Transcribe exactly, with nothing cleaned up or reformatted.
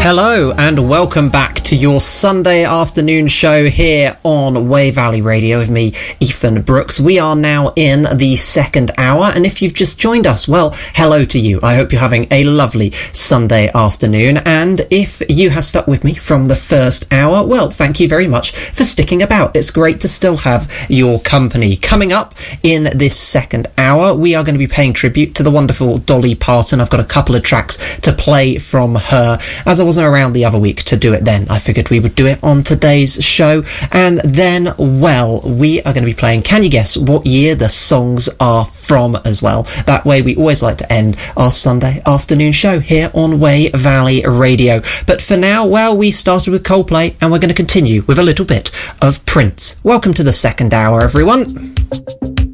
Hello and welcome back to your Sunday afternoon show here on Way Valley Radio with me, Ethan Brooks. We are now in the second hour, and if you've just joined us, well, hello to you. I hope you're having a lovely Sunday afternoon, and if you have stuck with me from the first hour, well, thank you very much for sticking about. It's great to still have your company. Coming up in this second hour, we are going to be paying tribute to the wonderful Dolly Parton. I've got a couple of tracks to play from her. As I wasn't around the other week to do it then, I figured we would do it on today's show. And then, well, we are going to be playing Can You Guess What Year the Songs Are From as well. That way we always like to end our Sunday afternoon show here on Way Valley Radio. But for now, well, we started with Coldplay and we're going to continue with a little bit of Prince. Welcome to the second hour, everyone.